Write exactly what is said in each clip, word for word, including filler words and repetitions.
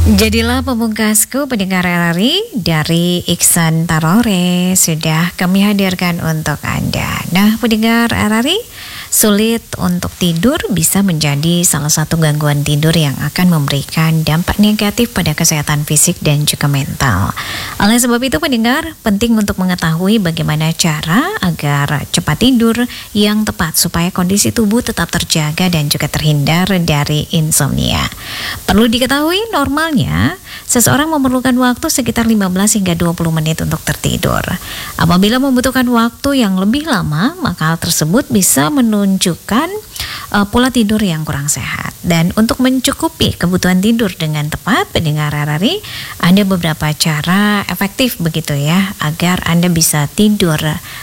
Jadilah pemungkasku pendengar R R I dari Iksan Tarore sudah kami hadirkan untuk Anda. Nah, pendengar R R I, sulit untuk tidur bisa menjadi salah satu gangguan tidur yang akan memberikan dampak negatif pada kesehatan fisik dan juga mental. Oleh sebab itu, pendengar, penting untuk mengetahui bagaimana cara agar cepat tidur yang tepat supaya kondisi tubuh tetap terjaga dan juga terhindar dari insomnia. Perlu diketahui normal seseorang memerlukan waktu sekitar lima belas hingga dua puluh menit untuk tertidur. Apabila membutuhkan waktu yang lebih lama, maka hal tersebut bisa menunjukkan uh, pola tidur yang kurang sehat. Dan untuk mencukupi kebutuhan tidur dengan tepat, pendengar R R I, ada beberapa cara efektif begitu ya, agar Anda bisa tidur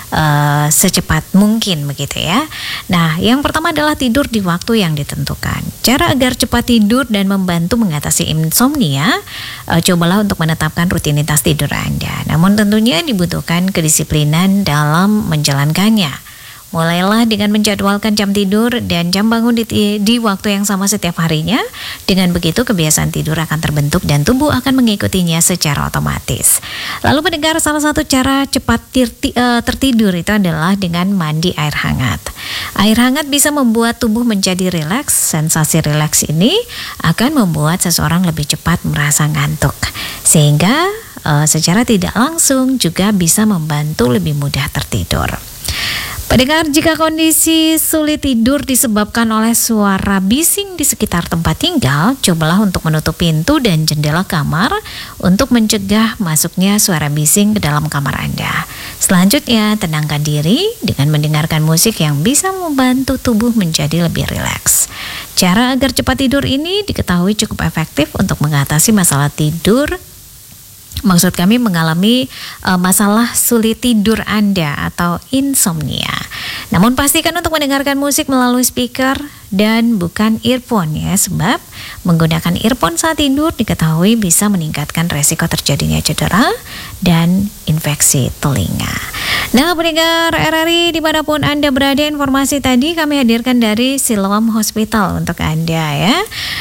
uh, secepat mungkin begitu ya. Nah, yang pertama adalah tidur di waktu yang ditentukan. Cara agar cepat tidur dan membantu mengatasi insomnia, uh, cobalah untuk menetapkan rutinitas tidur Anda. Namun tentunya dibutuhkan kedisiplinan dalam menjalankannya. Mulailah dengan menjadwalkan jam tidur dan jam bangun di, di waktu yang sama setiap harinya. Dengan begitu kebiasaan tidur akan terbentuk dan tubuh akan mengikutinya secara otomatis. Lalu pendengar, salah satu cara cepat tirti, uh, tertidur itu adalah dengan mandi air hangat. Air hangat bisa membuat tubuh menjadi rileks. Sensasi rileks ini akan membuat seseorang lebih cepat merasa ngantuk. Sehingga uh, secara tidak langsung juga bisa membantu lebih mudah tertidur. Pendengar, jika kondisi sulit tidur disebabkan oleh suara bising di sekitar tempat tinggal, cobalah untuk menutup pintu dan jendela kamar untuk mencegah masuknya suara bising ke dalam kamar Anda. Selanjutnya, tenangkan diri dengan mendengarkan musik yang bisa membantu tubuh menjadi lebih rileks. Cara agar cepat tidur ini diketahui cukup efektif untuk mengatasi masalah tidur. Maksud kami mengalami uh, masalah sulit tidur Anda atau insomnia. Namun pastikan untuk mendengarkan musik melalui speaker dan bukan earphone ya, sebab menggunakan earphone saat tidur diketahui bisa meningkatkan resiko terjadinya cedera dan infeksi telinga. Nah, pendengar R R I dimanapun Anda berada, informasi tadi kami hadirkan dari Siloam Hospital untuk Anda ya.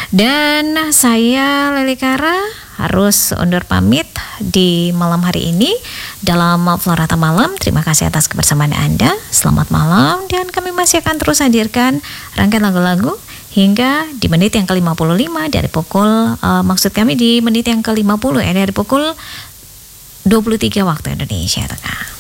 Dan saya Leli Kara harus undur pamit di malam hari ini dalam Florata Malam. Terima kasih atas kebersamaan Anda. Selamat malam, dan kami masih akan terus hadirkan rangkaian lagu-lagu hingga di menit yang ke lima puluh lima dari pukul uh, maksud kami di menit yang ke lima puluh ya, dari pukul dua puluh tiga waktu Indonesia Tengah.